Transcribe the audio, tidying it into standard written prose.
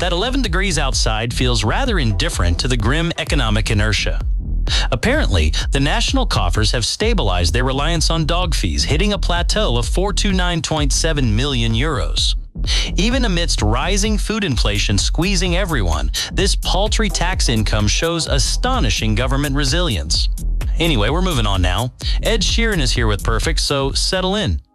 that 11 degrees outside feels rather indifferent to the grim economic inertia. Apparently, the national coffers have stabilized their reliance on dog fees, hitting a plateau of €429.7 million. Even amidst rising food inflation squeezing everyone, this paltry tax income shows astonishing government resilience. Anyway, we're moving on now. Ed Sheeran is here with Perfect, so settle in.